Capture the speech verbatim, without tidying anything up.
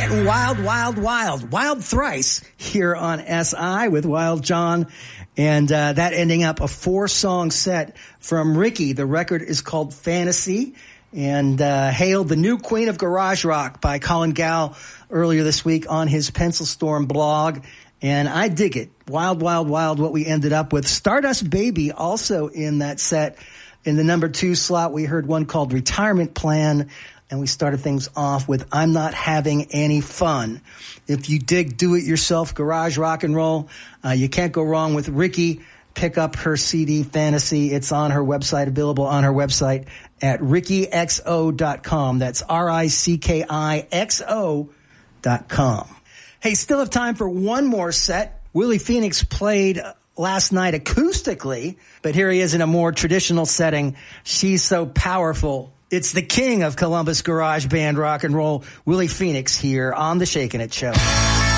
Getting wild, wild, wild, wild thrice here on S I with Wild John. And uh, that ending up a four-song set from Ricky. The record is called Fantasy and uh, hailed the new queen of garage rock by Colin Gall earlier this week on his Pencil Storm blog. And I dig it. Wild, wild, wild what we ended up with. Stardust Baby also in that set. In the number two slot, we heard one called Retirement Plan. And we started things off with I'm Not Having Any Fun. If you dig do-it-yourself garage rock and roll, uh, you can't go wrong with Ricky. Pick up her C D, Fantasy. It's on her website, available on her website at ricky x o dot com. That's R I C K I X O dot com. Hey, still have time for one more set. Willie Phoenix played last night acoustically, but here he is in a more traditional setting. She's so powerful. It's the king of Columbus garage band rock and roll, Willie Phoenix, here on the Shakin' It Show.